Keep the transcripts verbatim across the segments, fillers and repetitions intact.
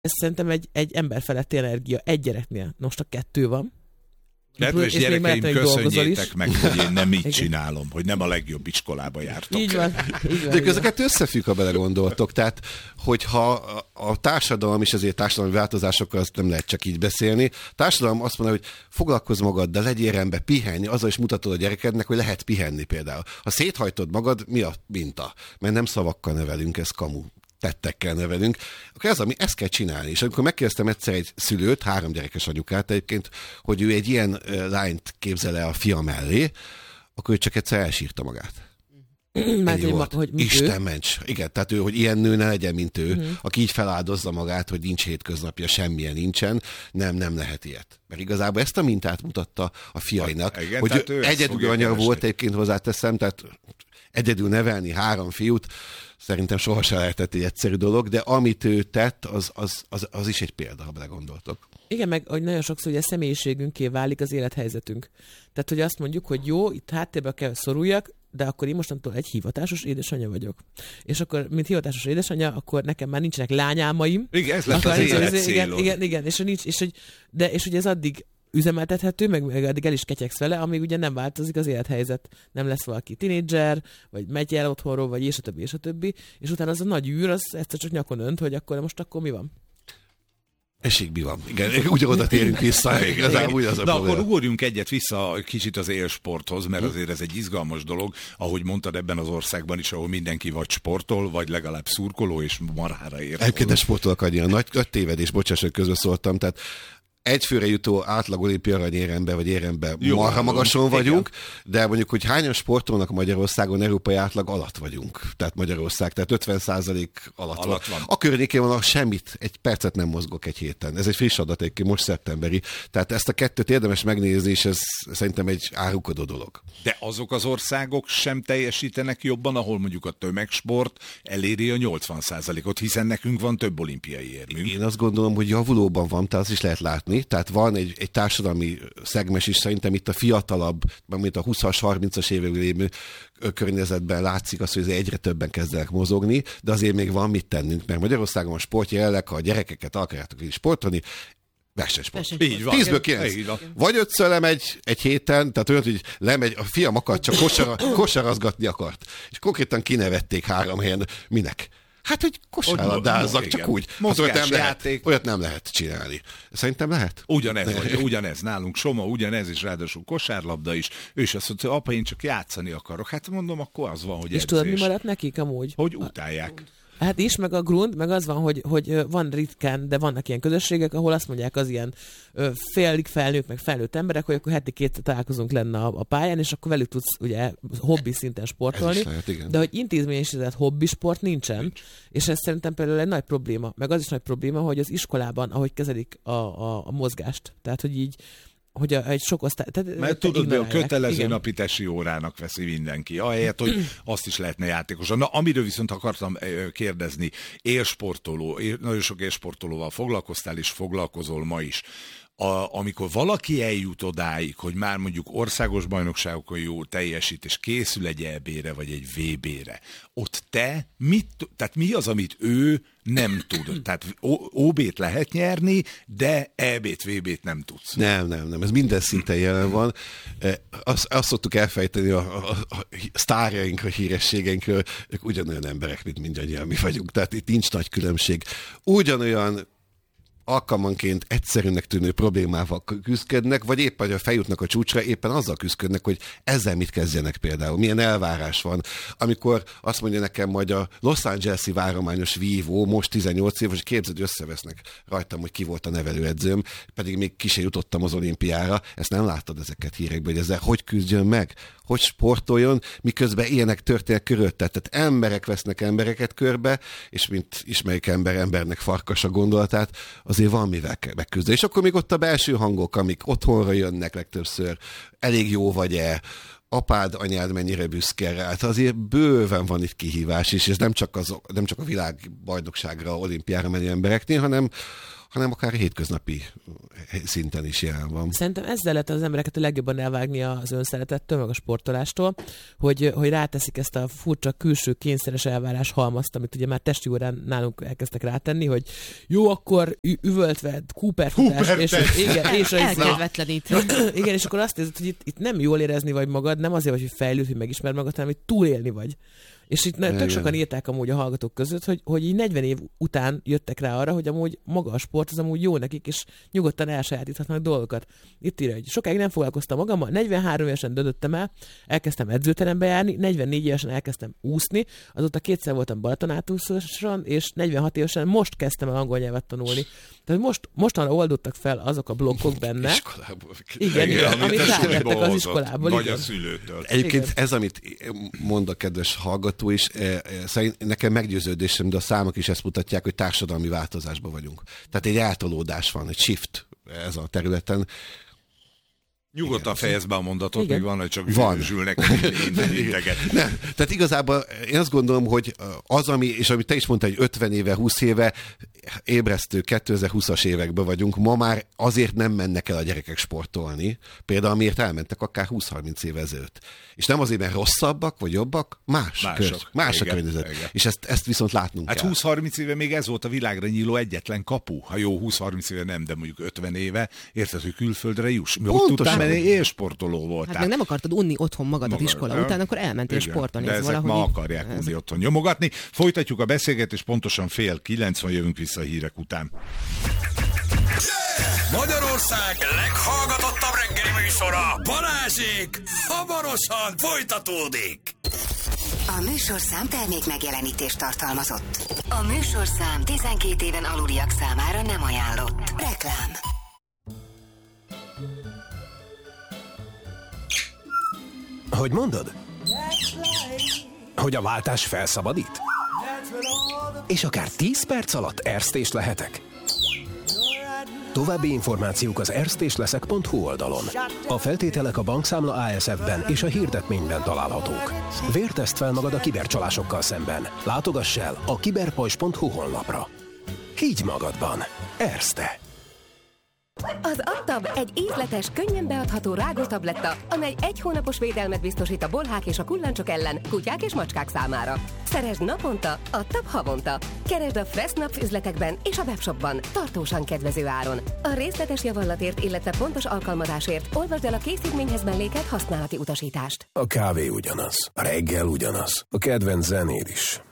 Ez szerintem egy, egy emberfeletti energia egy gyereknél. Most a kettő van. Kedves gyerekeim, köszönjétek meg, hogy én nem így csinálom, hogy nem a legjobb iskolába jártok. Így van. Így van de ezeket összefügg, ha belegondoltok. Tehát, hogyha a társadalom, és ezért társadalmi változásokról azt nem lehet csak így beszélni, a társadalom azt mondja, hogy foglalkozz magaddal, legyél rendbe, pihenni, azzal is mutatod a gyerekednek, hogy lehet pihenni például. Ha széthajtod magad, mi a minta? Mert nem szavakkal nevelünk, ez kamu. Tettekkel nevelünk, akkor ez, ami ezt kell csinálni. És amikor megkérdeztem egyszer egy szülőt, három gyerekes anyukát egyébként, hogy ő egy ilyen uh, lányt képzel el a fia mellé, akkor ő csak egyszer elsírta magát. Mert hogy, hogy Isten ments. Igen, tehát ő, hogy ilyen nő ne legyen, mint ő, uh-huh. aki így feláldozza magát, hogy nincs hétköznapja, semmilyen nincsen, nem, nem lehet ilyet. Mert igazából ezt a mintát mutatta a fiainak, ha, igen, hogy ő egyedül anya volt, egyébként hozzáteszem, tehát egyedül nevelni három fiút, szerintem sohasem lehetett egy egyszerű dolog, de amit ő tett, az, az, az, az is egy példa, ha belegondoltok. Igen, meg hogy nagyon sokszor ugye a személyiségünké válik az élethelyzetünk. Tehát, hogy azt mondjuk, hogy jó, itt háttérbe kell szoruljak, de akkor én mostantól egy hivatásos édesanyja vagyok. És akkor, mint hivatásos édesanyja, akkor nekem már nincsenek lányámaim. Igen, ez lett az élet igen, igen, igen, és, nincs, és, hogy, de, és hogy ez addig üzemeltethető, meg, meg addig el is ketyegsz vele, amíg ugye nem változik az élethelyzet. Nem lesz valaki tinédzser, vagy megy el otthonról, vagy és a többi, és a többi, és utána az a nagy űr, az egyszer csak nyakon önt, hogy akkor most akkor mi van? Esik mi van. Igen, úgy oda térünk vissza. Igazából úgy az a De akkor ugorjunk egyet vissza kicsit az élsporthoz, mert azért ez egy izgalmas dolog, ahogy mondtad, ebben az országban is, ahol mindenki vagy sportol, vagy legalább szurkoló, és marhára ér. Egyébként sportolok annyian. Nagy, nagy tévedés, bocsáss, hogy közbeszóltam. Tehát egyfőre jutó átlag olimpia aranyérembe vagy érembe marha magason vagyunk, igen. De mondjuk, hogy hányan sportolnak Magyarországon, európai átlag alatt vagyunk. Tehát Magyarország, tehát ötven százalék alatt, alatt van. van. A környékén van, semmit, egy percet nem mozgok egy héten. Ez egy friss adat, egyébként most szeptemberi. Tehát ezt a kettőt érdemes megnézni, és ez szerintem egy árukodó dolog. De azok az országok sem teljesítenek jobban, ahol mondjuk a tömegsport eléri a nyolcvan százalékot, hiszen nekünk van több olimpiai érmünk. Én azt gondolom, hogy javulóban van, tehát azt is lehet látni. Tehát van egy, egy társadalmi szegmens is, szerintem itt a fiatalabb, mint a húszas, harmincas években lévő környezetben látszik az, hogy egyre többen kezdenek mozogni, de azért még van mit tennünk, mert Magyarországon a sport jelenleg, ha a gyerekeket akarjátok is sportolni, versenysport. Így van. Tízből kilenc. Vagy ötször lemegy egy héten, tehát olyan, hogy lemegy, a fiam akart, csak kosara, kosarazgatni akart. És konkrétan kinevették három helyen. Minek? Hát, hogy kosárlabdázzak, csak úgy. Hát, olyat, nem lehet, olyat nem lehet csinálni. Szerintem lehet. Ugyanez, vagy, ugyanez nálunk Soma, ugyanez, és ráadásul kosárlabda is. Ő is azt mondta, hogy apa, én csak játszani akarok. Hát mondom, akkor az van, hogy és tudod, mi maradt nekik amúgy? Hogy utálják. Hát is, meg a grund, meg az van, hogy, hogy van ritkán, de vannak ilyen közösségek, ahol azt mondják az ilyen félig felnőtt, meg felnőtt emberek, hogy akkor heti kétszer találkozunk lenne a, a pályán, és akkor velük tudsz ugye hobbi szinten sportolni. Lehet, de hogy intézményesített hobbi sport nincsen, Nincs. És ez szerintem például egy nagy probléma. Meg az is nagy probléma, hogy az iskolában, ahogy kezelik a, a, a mozgást, tehát hogy így hogy a, egy sok osztály... Tehát, mert tudod, a kötelező igen. napi tesi órának veszi mindenki, ahelyett, hogy azt is lehetne játékosan. Na, amiről viszont akartam kérdezni, élsportoló, nagyon sok élsportolóval foglalkoztál, és foglalkozol ma is. A, amikor valaki eljut odáig, hogy már mondjuk országos bajnokságokon jó teljesít, és készül egy é bé-re, vagy egy vé bé-re, ott te mit, tehát mi az, amit ő nem tud? Tehát ó bé-t lehet nyerni, de é bé-t, vé bé-t nem tudsz. Nem, nem, nem. Ez minden szinten jelen van. Azt, azt szoktuk elfejteni a, a, a sztárjainkra, a hírességeinkről, ők ugyanolyan emberek, mint mindannyian mi vagyunk. Tehát itt nincs nagy különbség. Ugyanolyan alkalmanként egyszerűnek tűnő problémával küzdködnek, vagy éppen, hogy feljutnak a csúcsra, éppen azzal küzdködnek, hogy ezzel mit kezdjenek például. Milyen elvárás van. Amikor azt mondja nekem majd a Los Angeles-i várományos vívó, most tizennyolc éves, és képzeld, összevesznek rajtam, hogy ki volt a nevelőedzőm, pedig még ki se jutottam az olimpiára. Ezt nem láttad ezeket hírekből, hogy ezzel hogy küzdjön meg? Hogy sportoljon, miközben ilyenek történnek körülötte. Tehát emberek vesznek embereket körbe, és mint ismerik ember, embernek farkas a gondolatát, azért van mivel megküzdeni. És akkor még ott a belső hangok, amik otthonra jönnek legtöbbször, elég jó vagy-e, apád, anyád mennyire büszke rá. Hát azért bőven van itt kihívás is, és nem csak, az, nem csak a világbajnokságra, olimpiára menő embereknél, hanem hanem akár hétköznapi szinten is jelen van. Szerintem ezzel lehet az embereket a legjobban elvágni az önszeretettől, meg a sportolástól, hogy, hogy ráteszik ezt a furcsa külső kényszeres elvárás halmazt, amit ugye már testi órán nálunk elkezdtek rátenni, hogy jó, akkor ü- üvöltve, Cooper futás, és, igen, és elkedvetlenít. Igen, és akkor azt érzed, hogy itt, itt nem jól érezni vagy magad, nem azért, hogy fejlődj, hogy megismerd magad, hanem hogy túlélni vagy. És itt tök sokan írták amúgy a hallgatók között, hogy, hogy így negyven év után jöttek rá arra, hogy amúgy maga a sport az amúgy jó nekik, és nyugodtan elsajátíthatnak dolgokat. Itt írja, hogy sokáig nem foglalkoztam magammal, negyvenhárom évesen döntöttem el, elkezdtem edzőterembe járni, negyvennégy évesen elkezdtem úszni, azóta kétszer voltam Balatonátúszáson, és negyvenhat évesen most kezdtem el angol nyelvet tanulni. Tehát most, mostanra oldottak fel azok a blokkok benne. Iskolából. Igen, igen, amit rátettek az iskolából. Vagy a szülőtől. Egyébként Igen. ez, amit mond a kedves hallgató is, szerint nekem meggyőződésem, de a számok is ezt mutatják, hogy társadalmi változásban vagyunk. Tehát egy eltolódás van, egy shift ez a területen. Nyugodtan fejezd be a mondatot, Igen. még van, hogy csak Van. zsülnek integet. Nem. Tehát igazából én azt gondolom, hogy az, ami, és amit te is mondtál, hogy ötven éve, húsz éve, ébresztő kétezer-húszas években vagyunk, ma már azért nem mennek el a gyerekek sportolni, például amiért elmentek akár húsz-harminc éve ezelőtt. És nem azért, mert rosszabbak vagy jobbak, más, Mások. kör, más Igen, a környezet. igen. És ezt, ezt viszont látnunk Hát kell. húsz-harminc éve még ez volt a világra nyíló egyetlen kapu. Ha jó, húsz-harminc éve nem, de mondjuk ötven éve, érted, hogy külföldre juss. Mi ott Pontosan. tudtál menni, élsportoló voltál. Hát meg nem akartad unni otthon magadat Magad, iskola nem? után, akkor elmentél Igen, sportolni. de Ez ezek valahogy ma így- akarják ez- unni otthon nyomogatni. Folytatjuk a beszélgetést, pontosan fél kilencven jövünk vissza a hírek után. Magyarország leghallgatottabb reggeli műsora, Balázsék, hamarosan folytatódik. A műsorszám termék megjelenítést tartalmazott. A műsorszám tizenkét éven aluliak számára nem ajánlott. Reklám. Hogy mondod? Hogy a váltás felszabadít? És akár tíz perc alatt erztés lehetek? További információk az erztésleszek pont hu oldalon. A feltételek a bankszámla á es ef-ben és a hirdetményben találhatók. Vérteszt fel magad a kibercsalásokkal szemben. Látogass el a kiberpajzs pont hu honlapra. Higgy magadban. Erzte. Az Aptab egy ízletes, könnyen beadható rágótabletta, amely egy hónapos védelmet biztosít a bolhák és a kullancsok ellen, kutyák és macskák számára. Szeresd naponta, Aptab havonta. Keresd a Fressnapf üzletekben és a webshopban, tartósan kedvező áron. A részletes javallatért, illetve pontos alkalmazásért olvasd el a készítményhez mellékelt használati utasítást. A kávé ugyanaz, a reggel ugyanaz, a kedvenc zenéd is.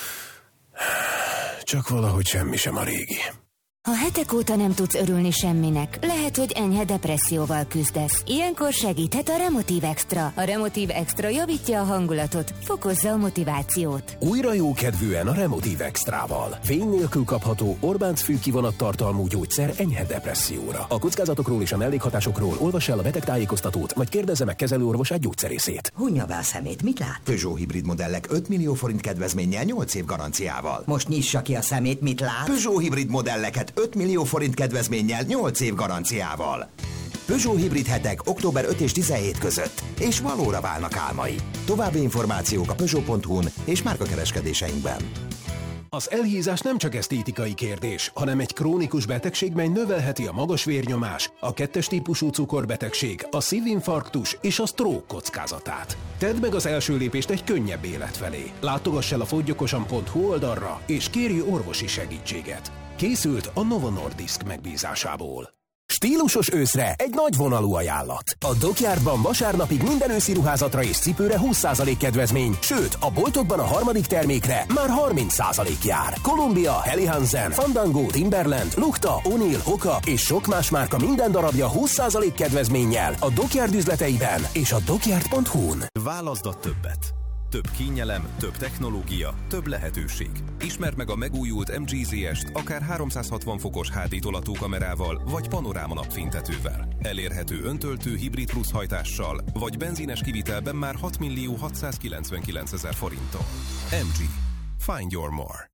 Csak valahogy semmi sem a régi. Ha hetek óta nem tudsz örülni semminek, lehet, hogy enyhe depresszióval küzdesz. Ilyenkor segíthet a Remotív Extra. A Remotív Extra javítja a hangulatot, fokozza a motivációt. Újra jókedvűen a Remotív Extrával. Fény nélkül kapható Orbánc fűkivonat tartalmú gyógyszer enyhe depresszióra. A kockázatokról és a mellékhatásokról olvass el a betegtájékoztatót, vagy kérdezze meg kezelőorvosát, gyógyszerészét. Hunja be a szemét, mit lát? Peugeot hibrid modellek öt millió forint kedvezménnyel nyolc év garanciával. Most nyissa ki a szemét, mit lát? Peugeot hibrid modelleket öt millió forint kedvezménnyel nyolc év garanciával. Peugeot hibrid hetek október ötödike és tizenhetedike között, és valóra válnak álmai. További információk a peugeot pont hu-n és márkakereskedéseinkben. Az elhízás nem csak esztétikai kérdés, hanem egy krónikus betegség, mely növelheti a magas vérnyomás, a kettes típusú cukorbetegség, a szívinfarktus és a stroke kockázatát. Tedd meg az első lépést egy könnyebb élet felé. Látogass el a fogyjokosan pont hu oldalra, és kérj orvosi segítséget. Készült a Novo Nordisk megbízásából. Stílusos őszre egy nagyvonalú ajánlat. A Dockyardban vasárnapig minden őszi ruházatra és cipőre húsz százalék kedvezmény, sőt, a boltokban a harmadik termékre már harminc százalék jár. Columbia, Helly Hansen, Fandango, Timberland, Lukta, O'Neill, Hoka és sok más márka minden darabja húsz százalék kedvezménnyel a Dockyard üzleteiben és a dockyard pont hu-n. Válaszd a többet. Több kényelem, több technológia, több lehetőség. Ismerd meg a megújult em gé zé est akár háromszázhatvan fokos há dé tolatókamerával vagy panoráma napfénytetővel. Elérhető öntöltő hibrid plusz hajtással vagy benzines kivitelben már hat millió hatszázkilencvenkilencezer forinttal. em gé. Find your more.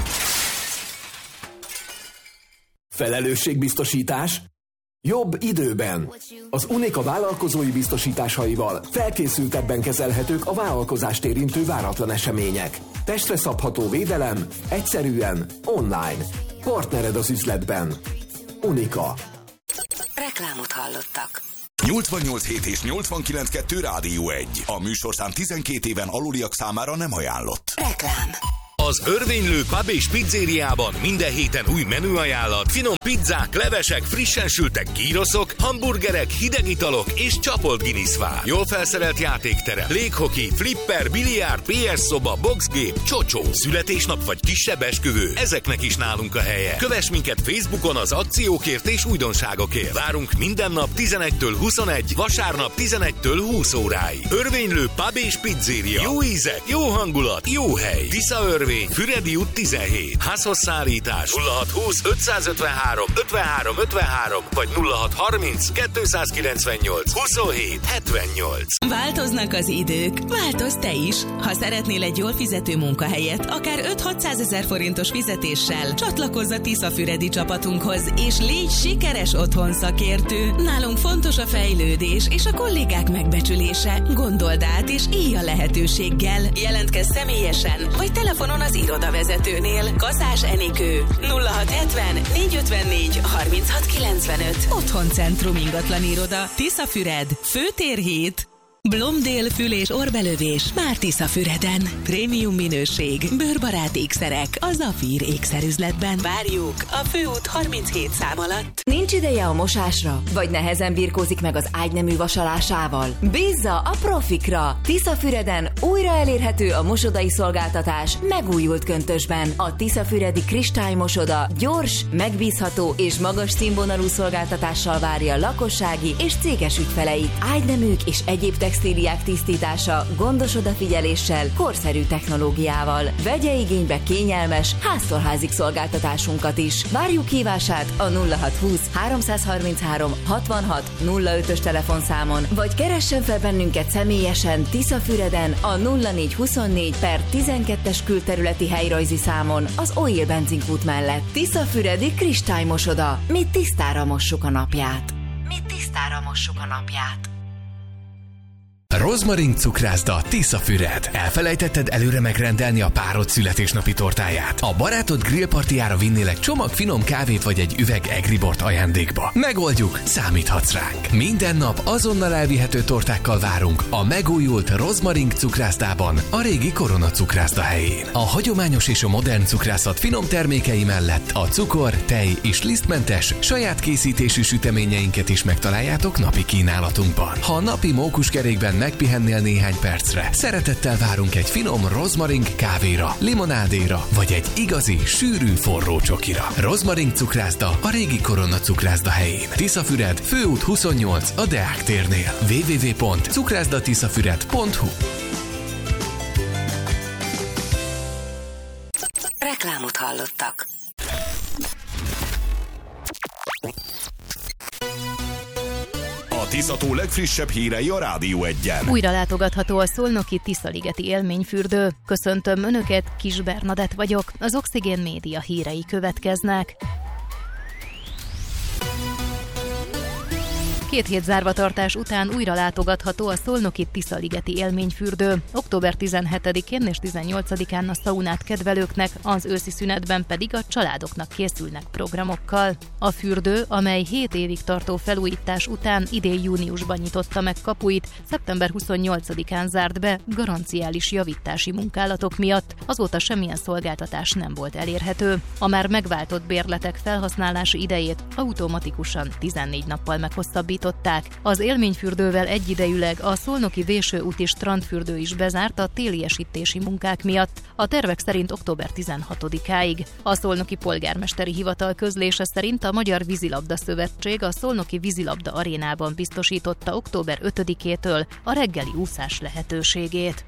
Felelősségbiztosítás? Jobb időben. Az Unica vállalkozói biztosításaival felkészültebben kezelhetők a vállalkozást érintő váratlan események. Testre szabható védelem, egyszerűen, online. Partnered az üzletben. Unika. Reklámot hallottak. nyolcvannyolc hét és nyolcvankilenc kettő Rádió egy. A műsorszám tizenkét éven aluliak számára nem ajánlott. Reklám. Az Örvénylő Pub és Pizzériában minden héten új menüajánlat, finom pizzák, levesek, frissen sültek gyroszok, hamburgerek, hideg italok és csapolt Guinness-vár. Jól felszerelt játékterem, léghoki, flipper, biliárd, pé es szoba, boxgép, csocsó, születésnap vagy kisebb esküvő. Ezeknek is nálunk a helye. Kövess minket Facebookon az akciókért és újdonságokért. Várunk minden nap tizenegytől huszonegy, vasárnap tizenegytől húsz óráig. Örvénylő Pub és Pizzéria. Jó ízek, jó hangulat, jó hely. Tisza Örvény, Füredi út tizenhét. Házhoz szállítás nulla hat húsz ötszázötvenhárom ötvenhárom ötvenhárom vagy nulla hat harminc kettőszázkilencvennyolc huszonhét hetvennyolc. Változnak az idők, változz te is. Ha szeretnél egy jól fizető munkahelyet, akár öt-hatszázezer forintos fizetéssel, csatlakozz a Tiszafüredi csapatunkhoz, és légy sikeres otthon szakértő. Nálunk fontos a fejlődés és a kollégák megbecsülése. Gondold át és élj a lehetőséggel. Jelentkezz személyesen, vagy telefonon az irodavezetőnél. Kaszás Enikő nulla hat hetven négyszázötvennégy harminchat kilencvenöt. Otthon Centrum ingatlan iroda. Tiszafüred. Főtér hét. Blomdél fül- és orrbelövés már Tiszafüreden. Prémium minőség, bőrbarát ékszerek a Zafír ékszerüzletben. Várjuk a főút harminchét szám alatt. Nincs ideje a mosásra? Vagy nehezen birkózik meg az ágynemű vasalásával? Bízza a profikra! Tiszafüreden újra elérhető a mosodai szolgáltatás megújult köntösben. A Tiszafüredi Kristálymosoda gyors, megbízható és magas színvonalú szolgáltatással várja lakossági és céges ügyfeleit. Ágyneműk és egyéb textíliák tisztítása gondos odafigyeléssel, korszerű technológiával. Vegye igénybe kényelmes, háztól házig szolgáltatásunkat is. Várjuk hívását a nulla hat húsz háromszázharminchárom hatvanhat nulla ötös telefonszámon, vagy keressen fel bennünket személyesen Tiszafüreden a nulla négy huszonnégy per tizenkettes külterületi helyrajzi számon az Oil benzinkút mellett. Tiszafüredi Kristálymosoda. Mi tisztára mossuk a napját. Mi tisztára mossuk a napját. Rozmarin cukrászda Tiszafüred. Elfelejtetted előre megrendelni a párod születésnapi tortáját? A barátod grillpartiára vinnélek csomag finom kávét vagy egy üveg egribort ajándékba. Megoldjuk, számíthatsz ránk. Minden nap azonnal elvihető tortákkal várunk a megújult Rozmarin cukrászdában, a régi Korona cukrászda helyén. A hagyományos és a modern cukrászat finom termékei mellett a cukor, tej és lisztmentes saját készítésű süteményeinket is megtaláljátok napi kínálatunkban. Ha a napi mókuskerékben megpihennél néhány percre, szeretettel várunk egy finom rozmaring kávéra, limonádéra, vagy egy igazi, sűrű forró csokira. Rozmaring cukrászda a régi Korona cukrászda helyén. Tiszafüred, főút huszonnyolc a Deák térnél. double-u double-u double-u pont cukrászdatiszafüred pont hu. Reklámot hallottak. A Tiszató legfrissebb hírei a Rádió egyen. Újra látogatható a szolnoki Tiszaligeti élményfürdő. Köszöntöm Önöket, Kis Bernadett vagyok, az Oxigén Média hírei következnek. Két hét zárvatartás után újra látogatható a szolnoki Tiszaligeti élményfürdő. október tizenhetedikén és tizennyolcadikán a szaunát kedvelőknek, az őszi szünetben pedig a családoknak készülnek programokkal. A fürdő, amely hét évig tartó felújítás után idén júniusban nyitotta meg kapuit, szeptember huszonnyolcadikán zárt be garanciális javítási munkálatok miatt. Azóta semmilyen szolgáltatás nem volt elérhető. A már megváltott bérletek felhasználási idejét automatikusan tizennégy nappal meghosszabbították. Az élményfürdővel egyidejűleg a szolnoki Vésőúti strandfürdő is bezárt a téliesítési munkák miatt, a tervek szerint október tizenhatodikáig. A szolnoki polgármesteri hivatal közlése szerint a Magyar Vízilabda Szövetség a szolnoki vízilabda arénában biztosította október ötödikétől a reggeli úszás lehetőségét.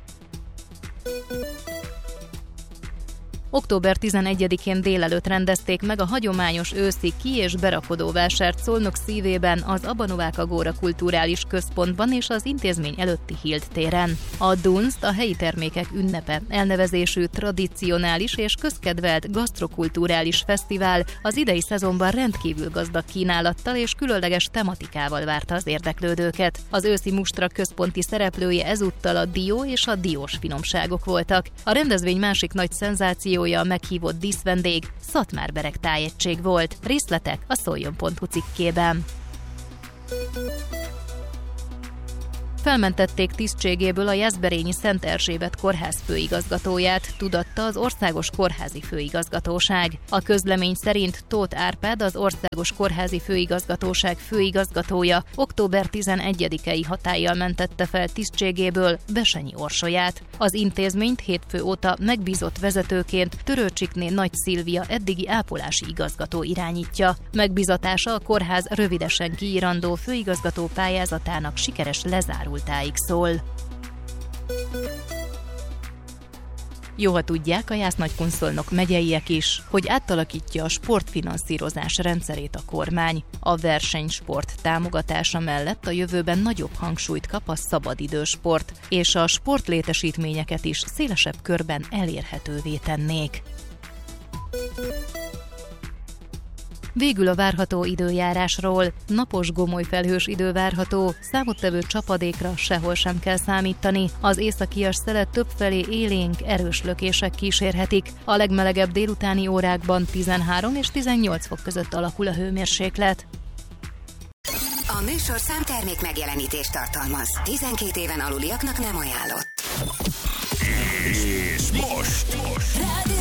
október tizenegyedikén délelőtt rendezték meg a hagyományos őszi ki- és berakodóvásárt Szolnok szívében, az Abanovák Agóra Kulturális Központban és az intézmény előtti Hild téren. A Dunst a helyi termékek ünnepe, elnevezésű tradicionális és közkedvelt gasztrokulturális fesztivál az idei szezonban rendkívül gazdag kínálattal és különleges tematikával várta az érdeklődőket. Az őszi mustra központi szereplője ezúttal a dió és a diós finomságok voltak. A rendezvény másik nagy szenzáció delegációja a meghívott díszvendég, Szatmár-Bereg tájegység volt. Részletek a szoljon pont hu cikkében. Felmentették tisztségéből a Jászberényi Szent Erzsébet kórház főigazgatóját, tudatta az Országos Kórházi Főigazgatóság. A közlemény szerint Tóth Árpád, az Országos Kórházi Főigazgatóság főigazgatója október tizenegyedikei hatállyal mentette fel tisztségéből Besenyi Orsolyát. Az intézményt hétfő óta megbízott vezetőként Törőcsikné Nagy Szilvia eddigi ápolási igazgató irányítja. Megbízatása a kórház rövidesen kiírandó főigazgató pályázatának sikeres lezárultáig szól. Jó, ha tudják a Jász-Nagykunszolnok megyeiek is, hogy átalakítja a sportfinanszírozás rendszerét a kormány. A versenysport támogatása mellett a jövőben nagyobb hangsúlyt kap a szabadidősport, és a sportlétesítményeket is szélesebb körben elérhetővé tennék. Végül a várható időjárásról. Napos gomolyfelhős idő várható, számottevő csapadékra sehol sem kell számítani. Az északias szelet többfelé élénk, erős lökések kísérhetik. A legmelegebb délutáni órákban tizenhárom és tizennyolc fok között alakul a hőmérséklet. A műsorszám termék megjelenítést tartalmaz. tizenkét éven aluliaknak nem ajánlott. És most, most.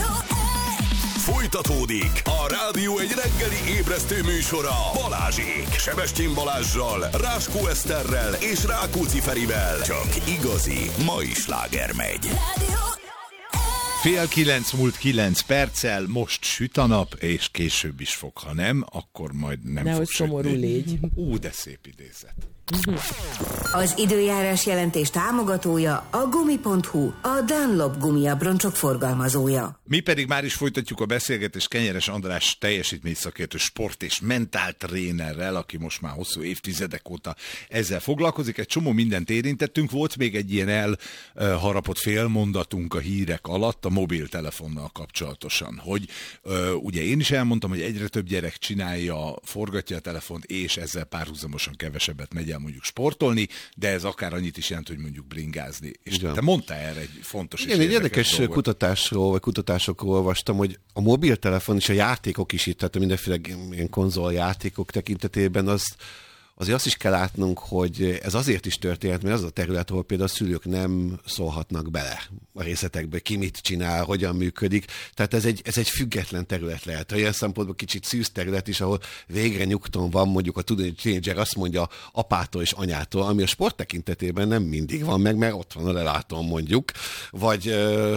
Folytatódik a Rádió egy reggeli ébresztő műsora Balázsék. Sebestyén Balázssal, Ráskó Eszterrel és Rákóczi Ferivel. Csak igazi mai sláger megy. Fél kilenc múlt kilenc perccel, most süt a nap, és később is fog, ha nem, akkor majd nem Nehogy fog sütni. szomorú légy. Ú, de szép idézet. Az időjárás jelentés támogatója a gumi pont hu, a Dunlop gumiabroncsok forgalmazója. Mi pedig már is folytatjuk a beszélgetést Kenyeres András teljesítményszakértő sport- és mentáltrénerrel, aki most már hosszú évtizedek óta ezzel foglalkozik. Egy csomó mindent érintettünk, volt még egy ilyen elharapott félmondatunk a hírek alatt a mobiltelefonnal kapcsolatosan, hogy ugye én is elmondtam, hogy egyre több gyerek csinálja, forgatja a telefont, és ezzel párhuzamosan kevesebbet megy el mondjuk sportolni, de ez akár annyit is jelent, hogy mondjuk bringázni. És igen. Te mondtál erre egy fontos igen, és érdekes, érdekes dolgot. kutatásról, vagy kutatásokról olvastam, hogy a mobiltelefon és a játékok is itt, tehát mindenféle ilyen konzoljátékok tekintetében az azért azt is kell látnunk, hogy ez azért is történt, mert az a terület, ahol például a szülők nem szólhatnak bele a részletekbe, ki mit csinál, hogyan működik. Tehát ez egy, ez egy független terület lehet. Ilyen szempontból kicsit szűz terület is, ahol végre nyugton van, mondjuk a tínédzser azt mondja apától és anyától, ami a sport tekintetében nem mindig van meg, mert ott van a lelátón mondjuk, vagy...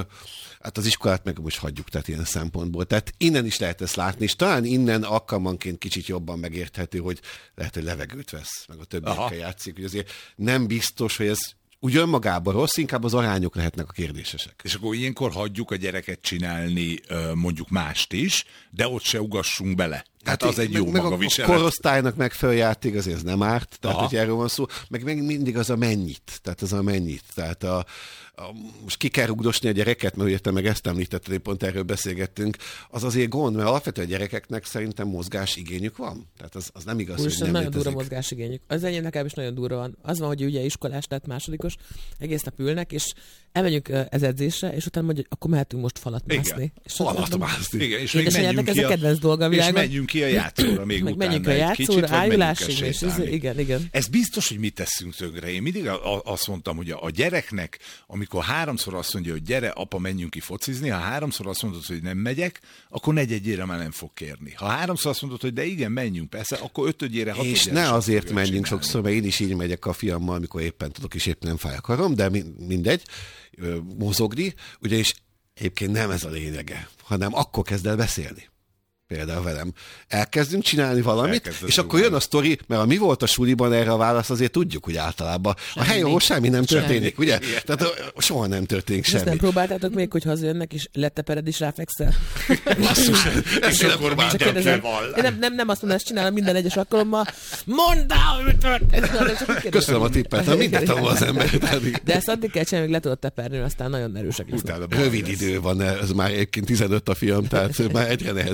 Hát az iskolát meg most hagyjuk, tehát ilyen szempontból. Tehát innen is lehet ezt látni, és talán innen alkalmanként kicsit jobban megérthető, hogy lehet, hogy levegőt vesz, meg a többiekkel játszik, hogy azért nem biztos, hogy ez úgy önmagában rossz, inkább az arányok lehetnek a kérdésesek. És akkor ilyenkor hagyjuk a gyereket csinálni mondjuk mást is, de ott se ugassunk bele. Tehát az egy jó meg, maga meg viselet. A korosztálynak megfelelő játék azért ez nem árt, tehát Aha. hogy erről van szó, meg, meg mindig az a mennyit, tehát az a mennyit, tehát a, a, most ki kell rugdosni a gyereket, mert ugye te meg ezt említetted, én pont erről beszélgettünk, az azért gond, mert alapvetően a gyerekeknek szerintem mozgás igényük van, tehát az, az nem igaz, Úr, hogy nem nagyon létezik. durva mozgás igényük. Az enyém nekem is nagyon durva van. Az van, hogy ugye iskolás, tehát másodikos, egész nap ülnek, és elmegyünk ez edzésre, és utána mondja, akkor mehetünk most falat mászni. És falat mászni. Igen, és még menjünk ez ki a kedvenc dolga a világon. És menjünk ki a játszóra még meg utána menjünk a játszóra, ájulásig, és ez, igen, igen. Ez biztos, hogy mit teszünk tönkre. Én mindig azt mondtam, hogy a gyereknek, amikor háromszor azt mondja, hogy gyere, apa, menjünk ki focizni, ha háromszor azt mondod, hogy nem megyek, akkor negyedjére már nem fog kérni. Ha háromszor azt mondod, hogy de igen, menjünk, persze, akkor ötödjére, hatodjére. És ne azért menjünk sokszor, mert én is így megyek a fiammal, amikor éppen tudok, és éppen nem fáj a karom, de mindegy, mozogni, ugyanis egyébként nem ez a lényege, hanem akkor kezd el beszélni. Például velem. Elkezdünk csinálni valamit, Elkezdett és akkor jön a sztori, mert a mi volt a suliban erre a válasz, azért tudjuk, hogy általában a helyen, ahol semmi nem történik, semmi. Ugye? Tehát soha nem történik semmi. Ezt nem próbáltátok még, hogy hazajönnek, és lettepered is ráfekszel? Basszus, és akkor már nem, nem, nem azt mondom, ezt csinálom minden egyes alkalommal. Mondd el, hogy történt! Köszönöm a tippet, ha mindent tanul az ember. De ezt addig kell csinálni, hogy le tudod teperni, aztán nagyon erősek lesznek. Rövid idő van, ez már egyébként tizenöt a fiam, tehát már egyre nehezebb.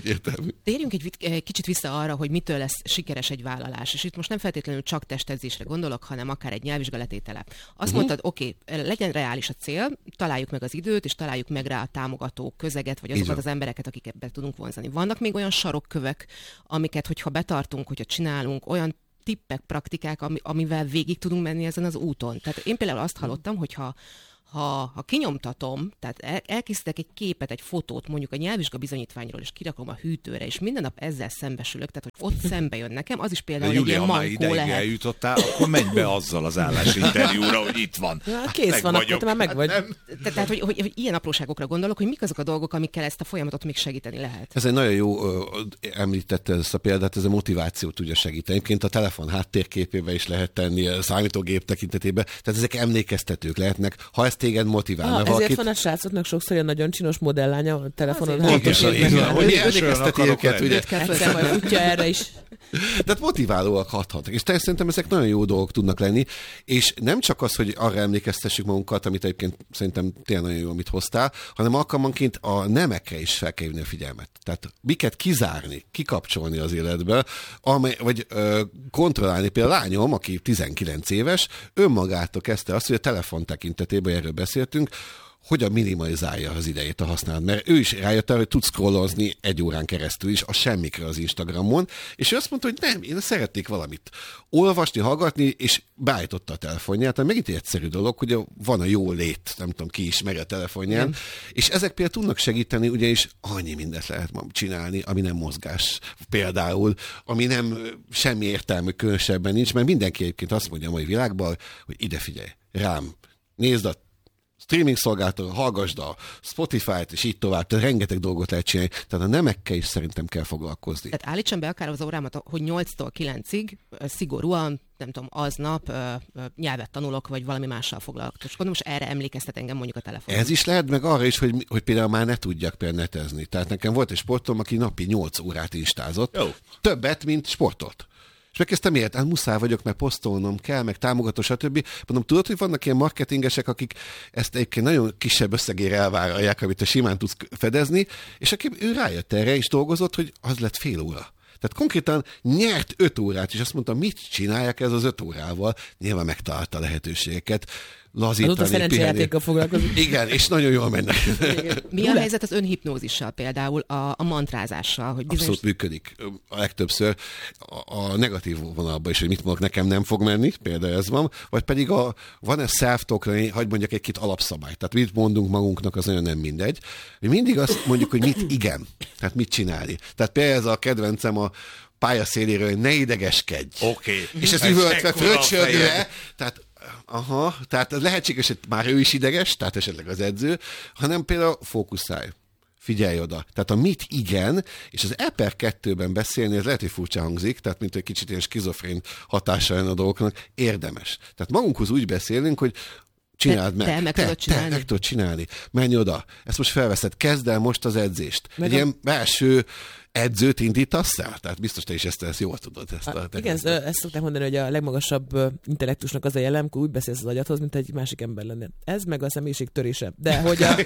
egyértelmű. Térjünk egy, egy kicsit vissza arra, hogy mitől lesz sikeres egy vállalás. És itt most nem feltétlenül csak testedzésre gondolok, hanem akár egy nyelvvizsgaletétele. Azt uh-huh. mondtad, oké, okay, legyen reális a cél, találjuk meg az időt, és találjuk meg rá a támogató közeget, vagy azokat az embereket, akik ebbe tudunk vonzani. Vannak még olyan sarokkövek, amiket, hogyha betartunk, hogyha csinálunk, olyan tippek, praktikák, ami, amivel végig tudunk menni ezen az úton. Tehát én például azt hallottam, hogyha Ha, ha kinyomtatom, tehát el, elkészítek egy képet, egy fotót mondjuk a nyelvvizsga bizonyítványról, és kirakom a hűtőre, és minden nap ezzel szembesülök, tehát hogy ott szembe jön nekem, az is például egy ilyen mankó lehet. Eljutottál, akkor menj be azzal az állásinterjúra, hogy itt van. Ja, kész meg van, akkor te már meg vagy. Te, tehát, hogy, hogy, hogy ilyen apróságokra gondolok, hogy mik azok a dolgok, amikkel ezt a folyamatot még segíteni lehet. Ez egy nagyon jó, említette ezt a példát, ez a motivációt tudja segíteni. Egyébként a telefon háttérképébe is lehet tenni, a számítógép tekintetében, tehát ezek emlékeztetők lehetnek. Ha ezt téged motiválna. Ah, ezért valakit... van a srácoknak sokszor ilyen nagyon csinos modellánya a telefonon. Pontosan, így van, hogy emlékezteti őket, ugye. Egyszer majd futja erre is. Tehát motiválóak hathatnak. És szerintem ezek nagyon jó dolgok tudnak lenni, és nem csak az, hogy arra emlékeztessük magunkat, amit egyébként szerintem tényleg nagyon jó, amit hoztál, hanem alkalmanként a nemekre is fel kell jönni a figyelmet. Tehát miket kizárni, kikapcsolni az életből, amely, vagy ö, kontrollálni. Például a lányom, aki tizenkilenc éves, önmagától kezdte azt, hogy a telefon tekintetében, erről beszéltünk, hogyan minimalizálja az idejét a használat. Mert ő is rájött arra, hogy tud scrollozni egy órán keresztül is a semmikre az Instagramon, és ő azt mondta, hogy nem, én szeretnék valamit olvasni, hallgatni, és beállította a telefonját. Tehát megint egy egyszerű dolog, hogy van a jó lét, nem tudom, ki ismeri a telefonján, nem. És ezek például tudnak segíteni, ugyanis annyi mindent lehet ma csinálni, ami nem mozgás például, ami nem semmi értelmű különösebben nincs, mert mindenki egyébként azt mondja a mai világban, hogy ide figyelj, rám, nézd a streaming szolgáltató, hallgasd a Spotify-t, és így tovább, tehát rengeteg dolgot lehet csinálni. Tehát a nemekkel is szerintem kell foglalkozni. Tehát állítsam be akár az órámat, hogy nyolctól kilencig szigorúan, nem tudom, aznap nyelvet tanulok, vagy valami mással foglalkozok. És gondolom, most erre emlékeztet engem mondjuk a telefon. Ez is lehet, meg arra is, hogy, hogy például már ne tudjak például netezni. Tehát nekem volt egy sportom, aki napi nyolc órát instázott. Jó. Többet, mint sportolt. És megkezdtem miért? Hát muszáj vagyok, meg posztolnom kell, meg támogató, stb. Mondom, tudod, hogy vannak ilyen marketingesek, akik ezt egyébként nagyon kisebb összegére elvárják, amit te simán tudsz fedezni, és aki ő rájött erre, és dolgozott, hogy az lett fél óra. Tehát konkrétan nyert öt órát, és azt mondta, mit csinálják ez az öt órával? Nyilván megtalálta a lehetőségeket. Lazítani, azóta szerencsejátékkal foglalkozik. Igen, és nagyon jól mennek. Mi a helyzet az önhipnózissal például, a, a mantrázással? Hogy bizonyos... Abszolút működik. A legtöbbször a, a negatív vonalban is, hogy mit mondok, nekem nem fog menni, például ez van, vagy pedig a, van ez self-talkra, hadd mondjak egy-két alapszabály. Tehát mit mondunk magunknak, az olyan nem mindegy. Mi mindig azt mondjuk, hogy mit igen, tehát mit csinálni. Tehát például ez a kedvencem a pályaszéléről, hogy ne idegeskedj. Oké. Okay. És ezt üvöltve, fröccsödve, tehát aha, tehát lehetséges, hogy már ő is ideges, tehát esetleg az edző, hanem például fókuszálj, figyelj oda. Tehát a mit igen, és az E per kettőben beszélni, ez lehet, hogy furcsa hangzik, tehát mint egy kicsit ilyen skizofrén hatása a dolgoknak, érdemes. Tehát magunkhoz úgy beszélünk, hogy csináld meg. Te, te meg te, tudod csinálni. Te meg tudod csinálni. Menj oda. Ezt most felveszed. Kezd el most az edzést. Meg egy a... ilyen belső edzőt indítasz el? Tehát biztos te is ezt, ezt jól tudod. Ezt a, a, igen, ezt szokták mondani, hogy a legmagasabb intellektusnak az a jellem, amikor úgy beszélsz az agyadhoz, mint egy másik ember lenne. Ez meg a személyiség törése. De hogy, a,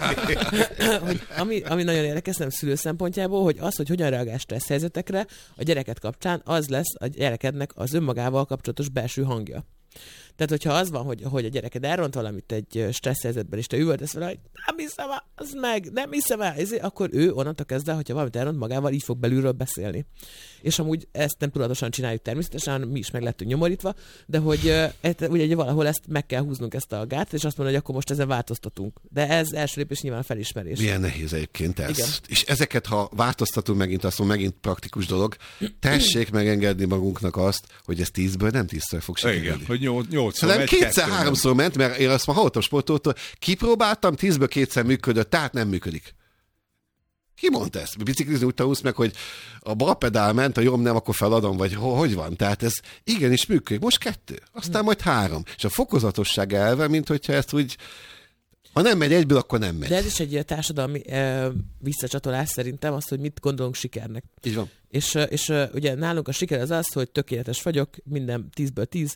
hogy ami, ami nagyon érdekes, nem szülő szempontjából, hogy az, hogy hogyan reagál stressz helyzetekre a gyereket kapcsán, az lesz a gyerekednek az önmagával kapcsolatos belső hangja. Tehát, hogyha az van, hogy, hogy a gyereked elront valamit egy stressz helyzetben, és te üvöltesz vele, hogy nem hiszem el, az meg, nem hiszem el, ezért, akkor ő onnantól kezdve, hogyha valamit elront magával, így fog belülről beszélni. És amúgy ezt nem tudatosan csináljuk természetesen, mi is meg lettünk nyomorítva, de hogy e, ugye valahol ezt meg kell húznunk ezt a gátat, és azt mondani, hogy akkor most ezen változtatunk. De ez első lépés nyilván a felismerés. Milyen nehéz egyébként ez. Igen. És ezeket, ha változtatunk megint, azt mondom, megint praktikus dolog, tessék megengedni magunknak azt, hogy ez tízből nem tízszer fog sikerülni. Igen, hogy nyolc, nyolcszor hanem kétszer-háromszor ment, mert én azt már hallottam sportoltól, kipróbáltam, tízből kétszer működött, tehát nem működik. Ki mondta ezt? Biciklizni úgy tanulsz meg, hogy a bal pedál ment, a jobb nem, akkor feladom, vagy hogy van? Tehát ez igenis működik. Most kettő, aztán majd három. És a fokozatosság elve, mint hogyha ezt úgy, ha nem megy egyből, akkor nem megy. De ez is egy társadalmi e, visszacsatolás szerintem, az, hogy mit gondolunk sikernek. Így van. És, és ugye nálunk a siker az az, hogy tökéletes vagyok, minden tízből tíz,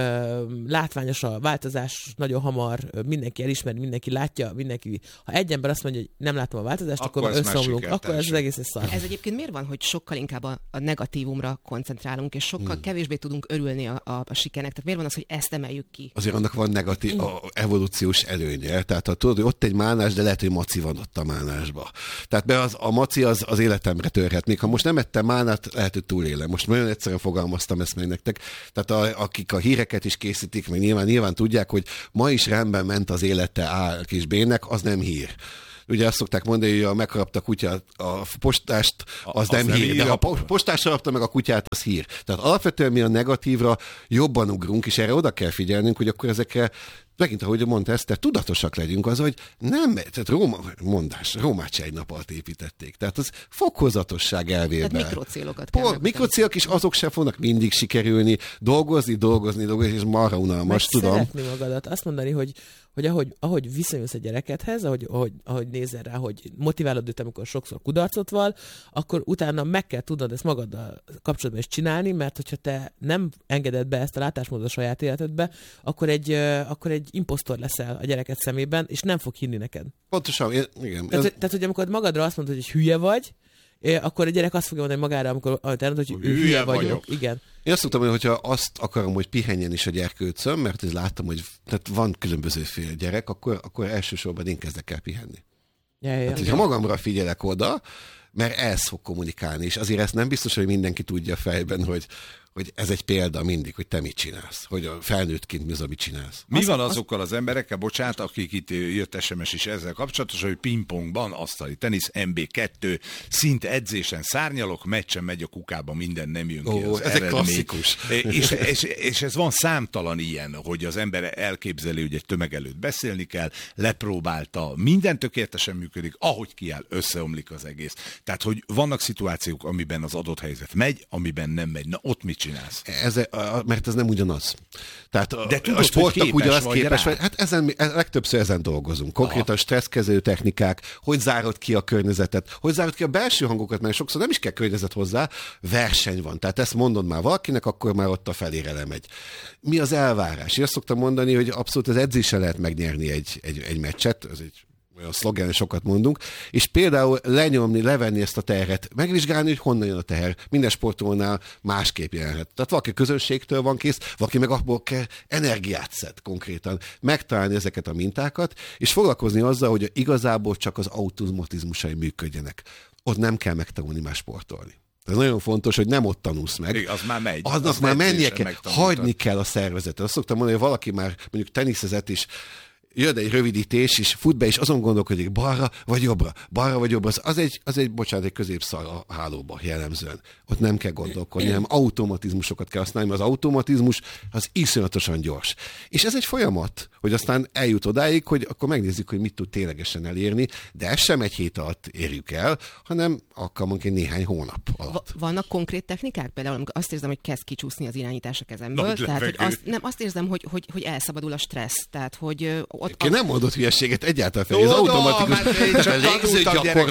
látványos a változás, nagyon hamar, mindenki elismeri, mindenki látja, mindenki, ha egy ember azt mondja, hogy nem látom a változást, akkor, akkor összeomlunk, akkor ez az egész egy szar. Ez egyébként miért van, hogy sokkal inkább a, a negatívumra koncentrálunk, és sokkal hmm. kevésbé tudunk örülni a, a, a sikernek? Tehát miért van az, hogy ezt emeljük ki? Azért annak van negatív, a evolúciós előnye. Tehát ha tudod, hogy ott egy málnás, de lehet, hogy maci van ott a málnásba. Tehát be az, a maci az, az életemre törhet. Még ha most nem ettem málnát, lehet, hogy túlélem. Most nagyon egyszerűen fogalmaztam ezt meg nektek. Tehát a, akik a híreket is készítik, meg nyilván, nyilván tudják, hogy ma is rendben ment az élete A kis B-nek, az nem hír. Ugye azt szokták mondani, hogy a megharapta kutyát, a postást, az, az nem, nem hír. De ha a postás harapta meg a kutyát, az hír. Tehát alapvetően mi a negatívra jobban ugrunk, és erre oda kell figyelnünk, hogy akkor ezekre, megint ahogy mondta Eszter, tudatosak legyünk az, hogy nem, tehát Róma, mondás, Rómát se egy nap alatt építették. Tehát az fokozatosság elvében. Tehát mikrocélokat kell. Por, mikrocélok is, azok sem fognak mindig sikerülni, dolgozni, dolgozni, dolgozni, és marha unalmas, tudom. Szeretni magadat, azt mondani, hogy hogy ahogy, ahogy viszonyulsz a gyerekedhez, ahogy, ahogy, ahogy nézel rá, hogy motiválod őt, amikor sokszor kudarcot val, akkor utána meg kell tudnod ezt magaddal kapcsolatban is csinálni, mert hogyha te nem engeded be ezt a látásmódot a saját életedbe, akkor egy, akkor egy imposztor leszel a gyereket szemében, és nem fog hinni neked. Pontosan, igen. Tehát, ez... tehát, hogy amikor magadra azt mondod, hogy hülye vagy, akkor a gyerek azt fogja mondani magára, amikor elmondod, hogy hülye, hülye vagyok. vagyok. Igen. Én azt szoktam mondani, hogyha azt akarom, hogy pihenjen is a gyerkőcöm, mert ez láttam, hogy tehát van különbözőféle gyerek, akkor, akkor elsősorban én kezdek el pihenni. Ja, ja, hát, hogyha magamra figyelek oda, mert ez fog kommunikálni, és azért ezt nem biztos, hogy mindenki tudja fejben, hogy, hogy ez egy példa mindig, hogy te mit csinálsz, hogy a felnőttként mi az, amit csinálsz. Mi van azokkal az emberekkel, bocsánat, akik itt jött es em es is ezzel kapcsolatos, hogy pingpongban, asztali tenisz, em bé kettő, szint edzésen szárnyalok, meccsen megy a kukába, minden nem jön ki Ó, az ez egy klasszikus. És, és, és ez van számtalan ilyen, hogy az ember elképzeli, hogy egy tömeg előtt beszélni kell, lepróbálta, minden tökéletesen működik, ahogy kiáll, összeomlik az egész. Tehát, hogy vannak szituációk, amiben az adott helyzet megy, amiben nem megy. Na, ott mit csinálsz? Ez, mert ez nem ugyanaz. Tehát a, de tudod, a sportnak ugyanaz vagy képes rá. vagy. Hát ezen, legtöbbször ezen dolgozunk. Konkrétan stresszkezelő technikák, hogy zárod ki a környezetet, hogy zárod ki a belső hangokat, mert sokszor nem is kell környezet hozzá, verseny van. Tehát ezt mondod már valakinek, akkor már ott a felére lemegy. Mi az elvárás? Én azt szoktam mondani, hogy abszolút az edzéssel lehet megnyerni egy, egy, egy meccset, ez egy olyan szlogen, sokat mondunk, és például lenyomni, levenni ezt a terhet, megvizsgálni, hogy honnan jön a teher. Minden sportolónál másképp jelenhet. Tehát valaki közönségtől van kész, valaki meg abból kell energiát szed konkrétan. Megtalálni ezeket a mintákat, és foglalkozni azzal, hogy igazából csak az automatizmusai működjenek. Ott nem kell megtanulni más sportolni. Ez nagyon fontos, hogy nem ott tanulsz meg. Igen, az már megy. Az, az már mennie kell. Hagyni kell a szervezetet. Azt szoktam mondani, hogy valaki már mondjuk teniszezett is, jön egy rövidítés, és fut be, és azon gondolkodik, balra vagy jobbra, balra vagy jobbra. Az egy, az egy bocsánat, egy középszar a hálóba jellemzően. Ott nem kell gondolkodni, hanem automatizmusokat kell használni, mert az automatizmus az iszonyatosan gyors. És ez egy folyamat, hogy aztán eljut odáig, hogy akkor megnézzük, hogy mit tud ténylegesen elérni, de ez sem egy hét alatt érjük el, hanem alkalmanként néhány hónap alatt. Vannak konkrét technikák? Például amikor azt érzem, hogy kezd kicsúszni az irányítás a kezemből. No, tehát, hogy azt, nem, azt érzem, hogy, hogy, hogy elszabadul a stressz. Tehát, hogy ott, Én nem mondott hülyeséget egyáltalán fel, ez automatikus. A légző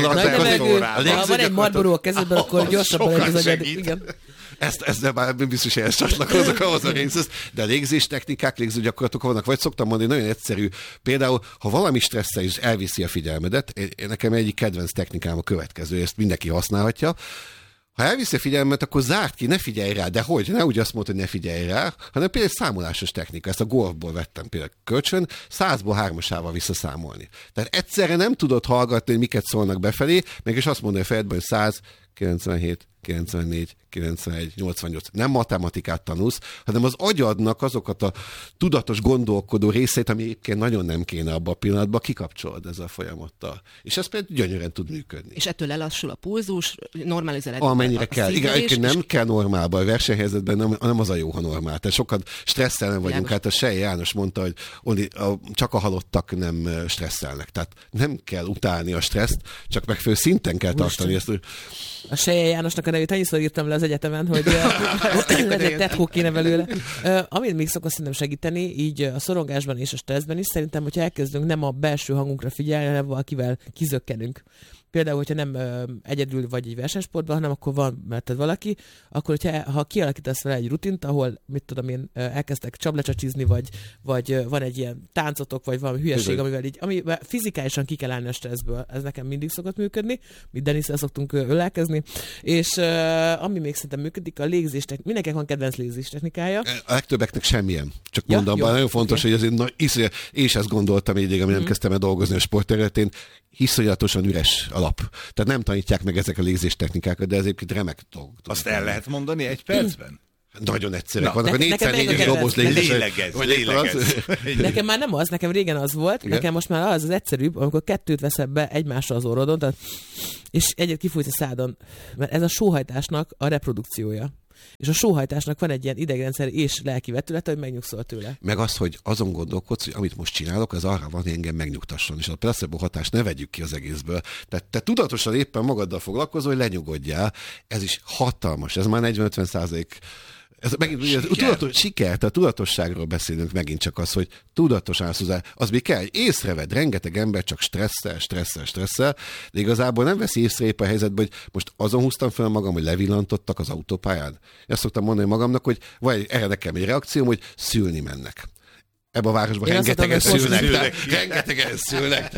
gyakorlat. Ha van egy Marlboro a kezedben, akkor gyorsabban egy az agyad. Igen. Ezt, ezt már biztos, hogy ezt csatlakozok ahhoz a részhez, de a légzés technikák, légző gyakorlatok vannak, vagy szoktam mondani, nagyon egyszerű. Például, ha valami stresszel is elviszi a figyelmedet, nekem egyik kedvenc technikám a következő, ezt mindenki használhatja. Ha elviszi a figyelmet, akkor zárt ki, ne figyelj rá, de hogy? Ne úgy azt mondta, hogy ne figyelj rá, hanem például számolásos technika. Ezt a golfból vettem például kölcsön, százból hármasával visszaszámolni. Tehát egyszerre nem tudod hallgatni, hogy miket szólnak befelé, mégis azt mondani a fejedben, hogy száz, kilencvenhét, kilencvennégy, kilencvenegy, nyolcvannyolc. Nem matematikát tanulsz, hanem az agyadnak azokat a tudatos gondolkodó részeit, ami egyébként nagyon nem kéne abban a pillanatban, kikapcsolod ezzel a folyamattal. És ez például gyönyörűen tud működni. És ettől lelassul a pulzus, normalizálod. Amennyire kell. Igen, nem kell normálba, a versenyhelyzetben nem, nem az a jó, ha normál. Tehát sokan stresszelnek vagyunk. János. Hát a Sej János mondta, hogy only, a, csak a halottak nem stresszelnek. Tehát nem kell utálni a stresszt, csak megfelelő szinten kell tartani ezt. A Seje Jánosnak a nevét annyiszor írtam le az egyetemen, hogy egy tethó kéne belőle. Uh, amit még szokott szerintem segíteni, így a szorongásban és a stresszben is, szerintem, hogyha elkezdünk nem a belső hangunkra figyelni, hanem valakivel kizökkenünk. például, hogyha nem ö, egyedül vagy egy versenysportban, hanem akkor van melletted valaki, akkor hogyha, ha kialakítasz vele egy rutint, ahol, mit tudom én, elkezdtek csaplecsacsizni, vagy, vagy ö, van egy ilyen táncotok, vagy valami hülyeség, amivel így, amivel fizikálisan ki kell állni a stresszből. Ez nekem mindig szokott működni, mi Denisszel szoktunk ölelkezni, és ö, ami még szerintem működik, a légzés technikája. Mindenkinek van kedvenc légzés technikája. A legtöbbeknek semmilyen. Csak ja, mondom, jó, nagyon fontos, okay. hogy azért na, iszonyat, én is ezt gondoltam így, amíg nem mm. kezdtem el dolgozni a sportterületén, iszonyatosan üres alap. Tehát nem tanítják meg ezek a légzés technikákat, de ez egyébként remek dolgok. Azt el lehet mondani egy percben? Nagyon egyszerűek. Na, vannak a négyszer négyes doboz lélegez. lélegez. Nekem már nem az, nekem régen az volt, igen? Nekem most már az az egyszerűbb, amikor kettőt veszel be egymásra az orrodon, tehát, és egyet kifújsz a szádon, mert ez a sóhajtásnak a reprodukciója. És a sóhajtásnak van egy ilyen idegrendszer és lelki vetülete, hogy megnyugszol tőle. Meg az, hogy azon gondolkodsz, hogy amit most csinálok, az arra van, hogy engem megnyugtasson, és a placebo hatást ne vegyük ki az egészből. Tehát te tudatosan éppen magaddal foglalkozol, hogy lenyugodjál. Ez is hatalmas, ez már negyven-ötven százalék. Ez megint siker. A tudatos, siker, tehát tudatosságról beszélünk megint csak az, hogy tudatosan állsz hozzá. Az még kell, hogy észreved, rengeteg ember csak stresszel, stresszel, stresszel, de igazából nem veszi észre épp a helyzetben, hogy most azon húztam fel magam, hogy levillantottak az autópályán. Ezt szoktam mondani magamnak, hogy vagy erre nekem egy reakcióm, hogy szülni mennek. Ebben a városban rengetegen szülnek, rengetegen szülnek.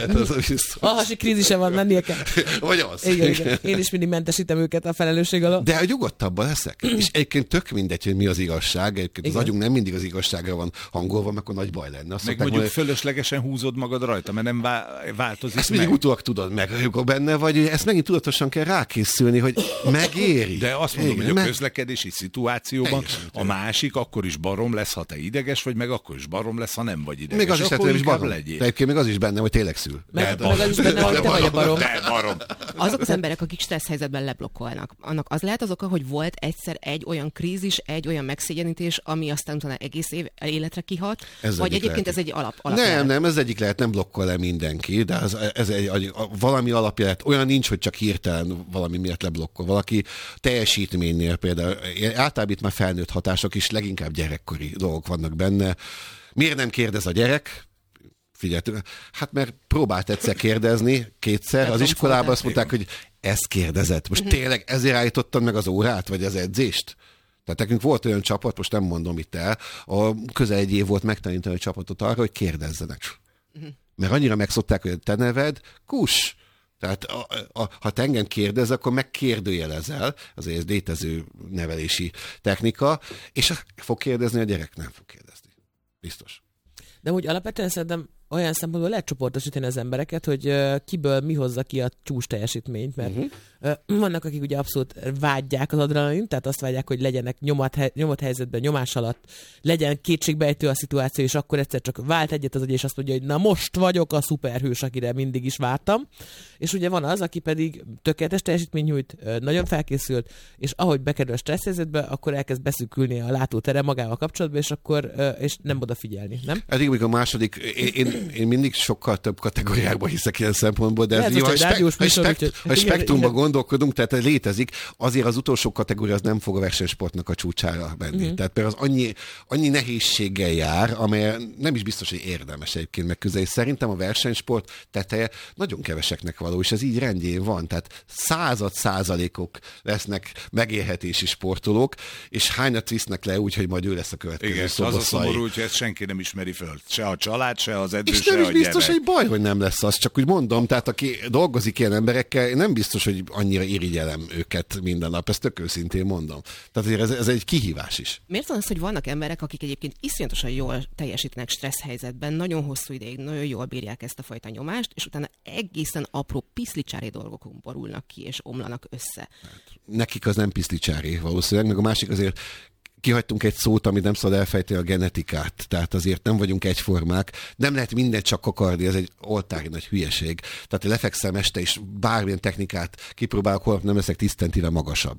A hasi krízise van, mennie kell. Vagy az. Igen, igen. Én is mindig mentesítem őket a felelősség alól. De a nyugodtabban leszek. És egyébként tök mindegy, hogy mi az igazság. Egyébként igen. Az agyunk nem mindig az igazságra van hangolva, mert akkor nagy baj lenne. Azt meg mondjuk mondani, fölöslegesen húzod magad rajta, mert nem változik ezt meg. Ezt mindig utólag tudod meg, amikor benne vagy, hogy ezt megint tudatosan kell rákészülni, hogy megéri. De azt mondom, igen, hogy a közlekedési szituációban a másik akkor is barom lesz, ha te ideges vagy, meg akkor is barom lesz, ha nem vagy ideges. Még az is lehet, is barom. Egyébként még az is benne, hogy tényleg szül. Meg, meg az is benne, hogy te vagy a barom. barom. Azok az emberek, akik stressz helyzetben leblokkolnak, annak az lehet az oka, hogy volt egyszer egy olyan krízis, egy olyan megszégyenítés, ami aztán utána egész év életre kihat, ez vagy egyébként lehet. Ez egy alap, alap Nem, lehet. nem, ez egyik lehet, nem blokkol le mindenki, de ez, ez egy, valami alapja lehet. Olyan nincs, hogy csak hirtelen valami miatt leblokkol. Valaki teljesítménynél például, általában itt már felnőtt hatások is, leginkább gyerekkori dolgok vannak benne. Miért nem kérdez a gyerek? Figyelj, hát mert próbált egyszer kérdezni, kétszer, az iskolában azt mondták, hogy ezt kérdezett. Most tényleg ezért állítottad meg az órát, vagy az edzést? Tehát nekünk volt olyan csapat, most nem mondom itt el, a közel egy év volt megtanítani a csapatot arra, hogy kérdezzenek. Mert annyira megszokták, hogy te neved, kus. Tehát a, a, ha te engem kérdez, akkor megkérdőjelezel, azért ez létező nevelési technika, és fog kérdezni, a gyerek nem fog kérdezni. Biztos. De úgy alapvetően szerintem olyan szempontból lehet csoportosítani az embereket, hogy uh, kiből mi hozza ki a csúcs teljesítményt, mert uh-huh. uh, vannak, akik ugye abszolút vágyják az adrenalin, tehát azt vágyják, hogy legyenek nyomat, hely, nyomott helyzetben, nyomás alatt, legyen kétségbejtő a szituáció, és akkor egyszer csak vált egyet az agy, és azt mondja, hogy na most vagyok a szuperhős, akire mindig is vártam. És ugye van az, aki pedig tökéletes teljesítmény nyújt, uh, nagyon felkészült, és ahogy bekerül a stressz helyzetbe, akkor elkezd beszűkülni a látótere magával kapcsolatban, és akkor uh, és nem odafigyelni, nem? Eddig a második, én, én Én mindig sokkal több kategóriákban hiszek ilyen szempontból, de ez jó, ha, spek- ha, spek- ha spektrumban gondolkodunk, tehát létezik, azért az utolsó kategória az nem fog a versenysportnak a csúcsára menni. Uh-huh. Tehát például az annyi, annyi nehézséggel jár, amely nem is biztos, hogy érdemes egyébként megközelni. Szerintem a versenysport teteje nagyon keveseknek való, és ez így rendjén van. Tehát század százalékok lesznek megélhetési sportolók, és hányat visznek le úgy, hogy majd ő lesz a következő. Igen, az a szomorú, hogy ezt senki nem ismeri föl. Se a család, se az edző, és nem is biztos, hogy baj, hogy nem lesz az, csak úgy mondom, tehát aki dolgozik ilyen emberekkel, nem biztos, hogy annyira irigyelem őket minden nap, ezt tök őszintén mondom. Tehát ez, ez egy kihívás is. Miért van az, hogy vannak emberek, akik egyébként iszonyatosan jól teljesítenek stressz helyzetben, nagyon hosszú ideig, nagyon jól bírják ezt a fajta nyomást, és utána egészen apró piszlicsári dolgokon borulnak ki, és omlanak össze. Hát, nekik az nem piszlicsári valószínűleg, meg a másik azért kihagytunk egy szót, amit nem szabad elfejteni, a genetikát. Tehát azért nem vagyunk egyformák. Nem lehet mindent csak kakarni, ez egy oltári nagy hülyeség. Tehát lefekszem este, és bármilyen technikát kipróbálok, holnap nem leszek tíz centivel magasabb.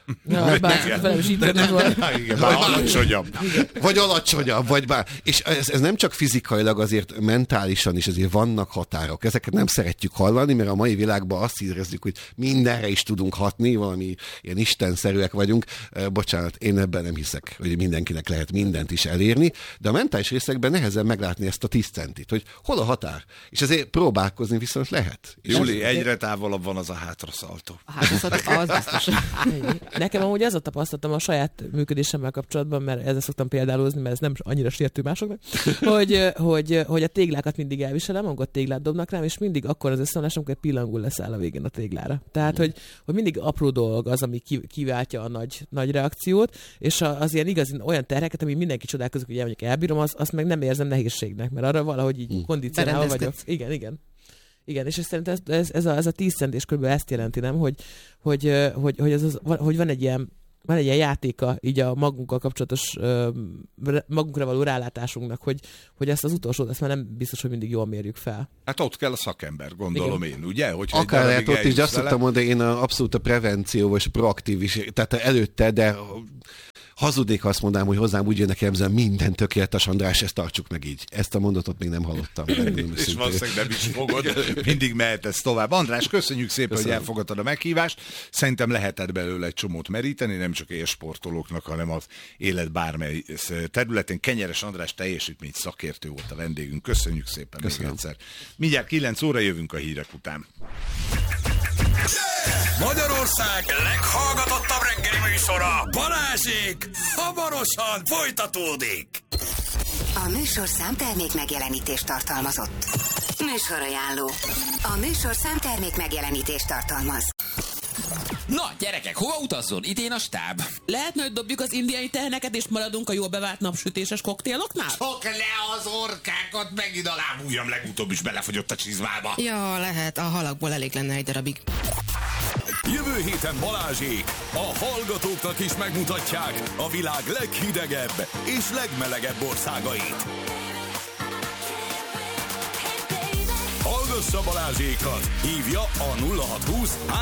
Ja, bár velem is így alacsonyabb. Vagy alacsonyabb, vagy bár. És ez, ez nem csak fizikailag, azért mentálisan is azért vannak határok. Ezeket nem szeretjük hallani, mert a mai világban azt érezzük, hogy mindenre is tudunk hatni, valami ilyen istenszerűek vagyunk. Bocsánat, én ebben nem hiszek, hogy mindenkinek lehet mindent is elérni, de a mentális részekben nehezen meglátni ezt a tíz centit, hogy hol a határ. És ezért próbálkozni viszont lehet. Júli, egyre távolabb van az a hátraszaltó. A hátraszaltó, az biztos. Nekem amúgy ez a tapasztalatom a saját működésemmel kapcsolatban, mert ezzel szoktam példálózni, mert ez nem annyira sértő másoknak, hogy, hogy, hogy a téglákat mindig elviselem, amikor téglát dobnak rám, és mindig akkor az összeomlás, amikor egy pillangul leszáll a végén a téglára. Tehát, hogy, hogy mindig apró dolog az, ami kiváltja a nagy, nagy reakciót, és az ilyen igazi olyan terheket, ami mindenki csodálkozik, hogy mondjuk elbírom, az, azt meg nem érzem nehézségnek, mert arra valahogy így hmm. kondicionálva vagyok. Igen, igen. Igen, és szerintem ez, ez, ez, a, ez a tíz cent és kb. Ezt jelenti, nem? Hogy, hogy, hogy, hogy, az, az, hogy van egy ilyen van egy ilyen játéka így a magunkkal kapcsolatos magunkra való rálátásunknak, hogy, hogy ezt az utolsót, ezt már nem biztos, hogy mindig jól mérjük fel. Hát ott kell a szakember, gondolom igen. Én, ugye? Hogyha akár lehet ott is, de azt szoktam mondani, én a, abszolút a prevenció és proaktív is, tehát előtte, de hazudnék, azt mondanám, hogy hozzám úgy jönnek jelzően minden tökéletes, András, ezt tartsuk meg így. Ezt a mondatot még nem hallottam. És valószínűleg nem is fogod, mindig mehetsz tovább. András, köszönjük szépen, Köszönöm. hogy elfogadtad a meghívást. Szerintem lehetett belőle egy csomót meríteni, nem csak élsportolóknak, hanem az élet bármely területén. Kenyeres András teljesítmény szakértő volt a vendégünk. Köszönjük szépen Köszönöm. még egyszer. Mindjárt kilenc óra jövünk a hírek után. Magyarország leghallgatottabb reggeli műsora, Balázsék, hamarosan folytatódik. A műsorszám termék megjelenítést tartalmazott. Műsorajánló. A műsorszám termék megjelenítést tartalmaz. Na, gyerekek, hova utazzon? Idén a stáb. Lehetne, hogy dobjuk az indiai teheneket, és maradunk a jól bevált napsütéses koktéloknál? Csok le az orkákat, megint a lábujjam legutóbb is belefogyott a csizmába. Ja, lehet, a halakból elég lenne egy darabig. Jövő héten Balázsék a hallgatóknak is megmutatják a világ leghidegebb és legmelegebb országait. Hallgassa Balázsékat! Hívja a nulla hat húsz